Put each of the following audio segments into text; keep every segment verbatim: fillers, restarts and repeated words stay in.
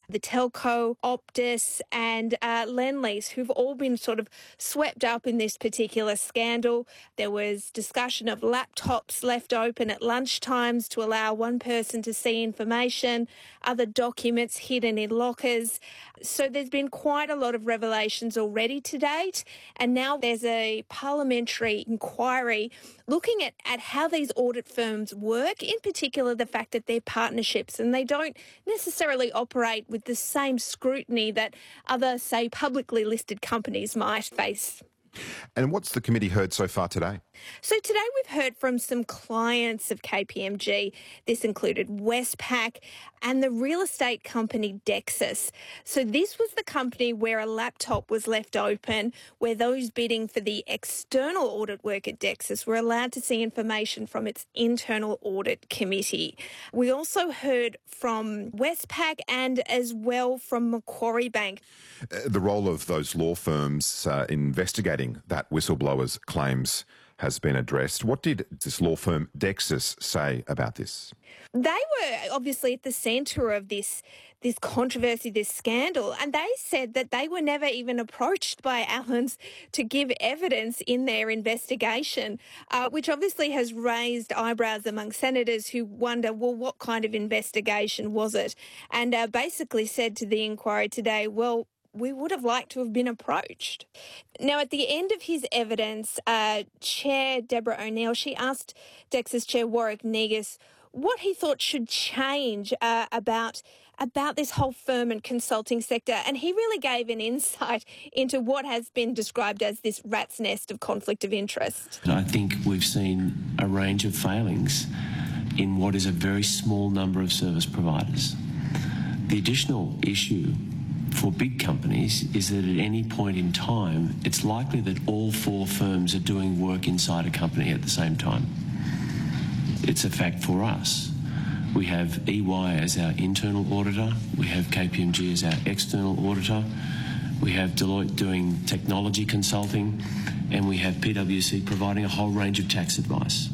the telco, Optus and uh, Lendlease, who've all been sort of swept up in this particular scandal. There was discussion of laptops left open at lunchtimes to allow one person to see information, other documents hidden in lockers. So there's been quite a lot of revelations already to date, and now there's a parliamentary inquiry looking at, at how these audit firms work, in particular the fact that they're partnerships and they don't necessarily operate with the same scrutiny that other, say, publicly listed companies might face. And what's the committee heard so far today? So today we've heard from some clients of K P M G. This included Westpac and the real estate company Dexus. So this was the company where a laptop was left open, where those bidding for the external audit work at Dexus were allowed to see information from its internal audit committee. We also heard from Westpac and as well from Macquarie Bank. Uh, the role of those law firms uh, investigating that whistleblower's claims has been addressed. What did this law firm Dexus say about this? They were obviously at the centre of this this controversy, this scandal, and they said that they were never even approached by Allens to give evidence in their investigation, uh, which obviously has raised eyebrows among senators who wonder, well, what kind of investigation was it? And uh, basically said to the inquiry today, well, we would have liked to have been approached. Now, at the end of his evidence, uh, Chair Deborah O'Neill, she asked Dexus Chair Warwick Negus what he thought should change uh, about about this whole firm and consulting sector. And he really gave an insight into what has been described as this rat's nest of conflict of interest. I think we've seen a range of failings in what is a very small number of service providers. The additional issue for big companies is that at any point in time, it's likely that all four firms are doing work inside a company at the same time. It's a fact for us. We have E Y as our internal auditor, we have K P M G as our external auditor, we have Deloitte doing technology consulting, and we have P W C providing a whole range of tax advice.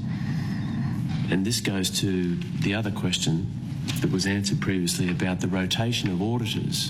And this goes to the other question that was answered previously about the rotation of auditors.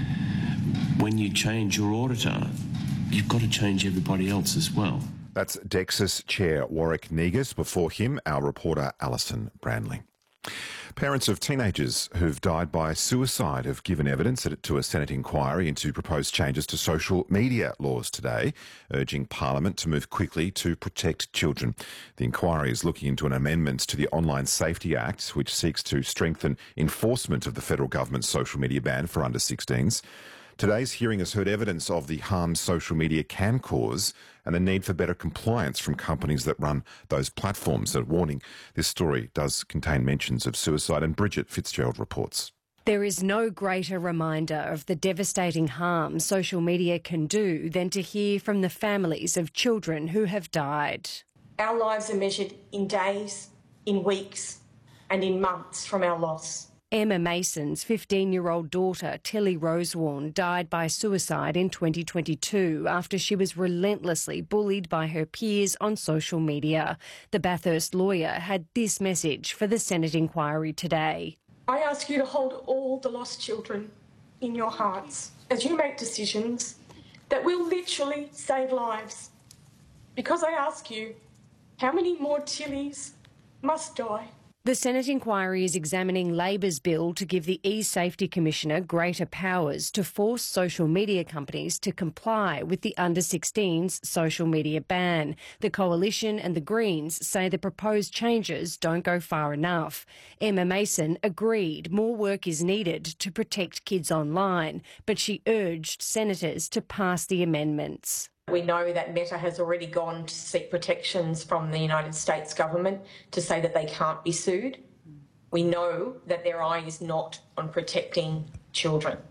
When you change your auditor, you've got to change everybody else as well. That's Dexus Chair Warwick Negus. Before him, our reporter Alison Brandling. Parents of teenagers who've died by suicide have given evidence to a Senate inquiry into proposed changes to social media laws today, urging Parliament to move quickly to protect children. The inquiry is looking into an amendment to the Online Safety Act, which seeks to strengthen enforcement of the federal government's social media ban for under sixteens. Today's hearing has heard evidence of the harm social media can cause and the need for better compliance from companies that run those platforms. A warning, this story does contain mentions of suicide, and Bridget Fitzgerald reports. There is no greater reminder of the devastating harm social media can do than to hear from the families of children who have died. Our lives are measured in days, in weeks and in months from our loss. Emma Mason's fifteen-year-old daughter, Tilly Rosewarne, died by suicide in twenty twenty-two after she was relentlessly bullied by her peers on social media. The Bathurst lawyer had this message for the Senate inquiry today. I ask you to hold all the lost children in your hearts as you make decisions that will literally save lives. Because I ask you, how many more Tillys must die? The Senate inquiry is examining Labor's bill to give the e-Safety Commissioner greater powers to force social media companies to comply with the under sixteens social media ban. The Coalition and the Greens say the proposed changes don't go far enough. Emma Mason agreed more work is needed to protect kids online, but she urged senators to pass the amendments. We know that Meta has already gone to seek protections from the United States government to say that they can't be sued. We know that their eye is not on protecting children.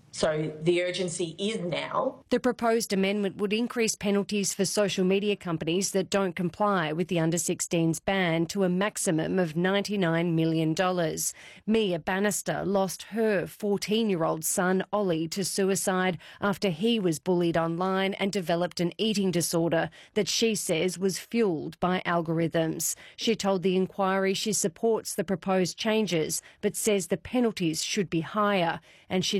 So the urgency is now. The proposed amendment would increase penalties for social media companies that don't comply with the under sixteens ban to a maximum of ninety-nine million dollars. Mia Bannister lost her fourteen-year-old son, Ollie, to suicide after he was bullied online and developed an eating disorder that she says was fuelled by algorithms. She told the inquiry she supports the proposed changes but says the penalties should be higher, and she